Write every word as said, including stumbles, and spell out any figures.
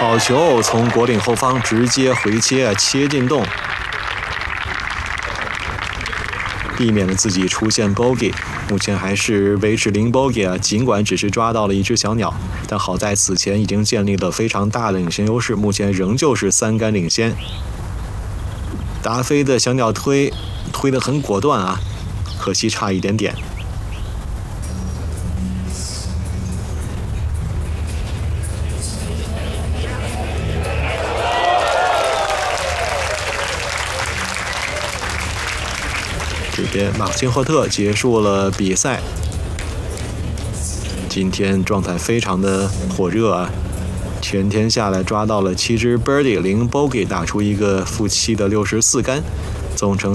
好球从果岭后方直接回切啊，切进洞，避免了自己出现 bogey。目前还是维持零 bogey 啊，尽管只是抓到了一只小鸟，但好在此前已经建立了非常大的领先优势，目前仍旧是三杆领先。达菲的小鸟推推得很果断啊，可惜差一点点。这边马克辛霍特结束了比赛，今天状态非常的火热啊，全天下来抓到了七只 birdie， 零 bogey， 打出一个负七的六十四杆，总成